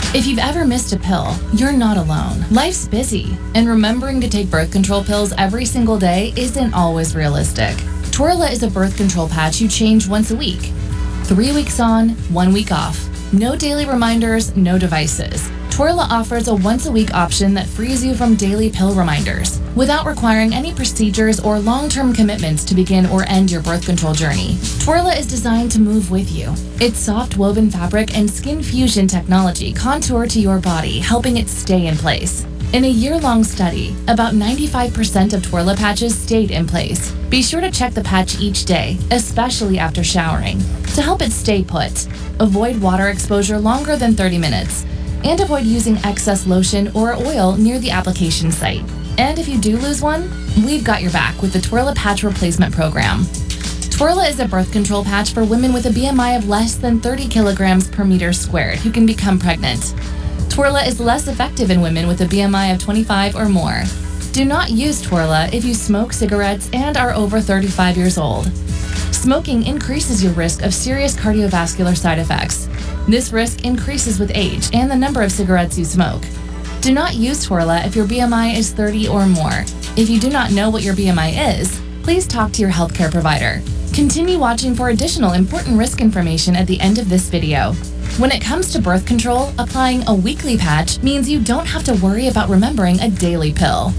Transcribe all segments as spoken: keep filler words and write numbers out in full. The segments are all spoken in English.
If you've ever missed a pill, you're not alone. Life's busy, and remembering to take birth control pills every single day isn't always realistic. Twerla is a birth control patch you change once a week. Three weeks on, one week off. No daily reminders, no devices. Twerla offers a once-a-week option that frees you from daily pill reminders, without requiring any procedures or long-term commitments to begin or end your birth control journey. Twerla is designed to move with you. Its soft woven fabric and skin fusion technology contour to your body, helping it stay in place. In a year-long study, about ninety-five percent of Twerla patches stayed in place. Be sure to check the patch each day, especially after showering, to help it stay put. Avoid water exposure longer than thirty minutes, and avoid using excess lotion or oil near the application site. And if you do lose one, we've got your back with the Twerla Patch Replacement Program. Twerla is a birth control patch for women with a B M I of less than thirty kilograms per meter squared who can become pregnant. Twerla is less effective in women with a B M I of twenty-five or more. Do not use Twerla if you smoke cigarettes and are over thirty-five years old. Smoking increases your risk of serious cardiovascular side effects. This risk increases with age and the number of cigarettes you smoke. Do not use Twerla if your B M I is thirty or more. If you do not know what your B M I is, please talk to your healthcare provider. Continue watching for additional important risk information at the end of this video. When it comes to birth control, applying a weekly patch means you don't have to worry about remembering a daily pill.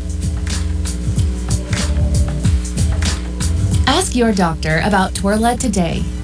Ask your doctor about Twerla today.